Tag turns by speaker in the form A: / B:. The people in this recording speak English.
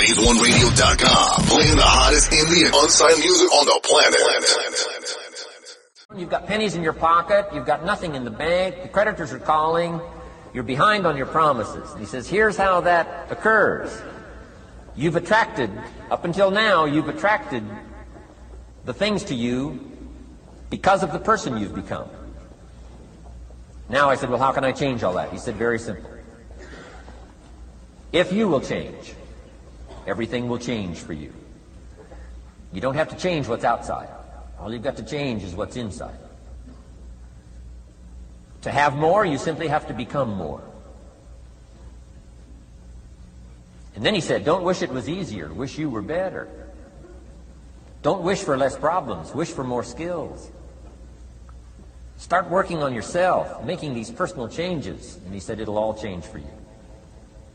A: BlazeOneRadio.com, playing the hottest indie and unsigned music on the planet.
B: You've got pennies in your pocket, you've got nothing in the bank, the creditors are calling, you're behind on your promises. And he says, here's how that occurs. You've attracted, up until now, you've attracted the things to you because of the person you've become. Now I said, well, how can I change all that? He said, very simple. If you will change, everything will change for you. You don't have to change what's outside. All you've got to change is what's inside. To have more, you simply have to become more. And then he said, don't wish it was easier. Wish you were better. Don't wish for less problems. Wish for more skills. Start working on yourself, making these personal changes. And he said, it'll all change for you.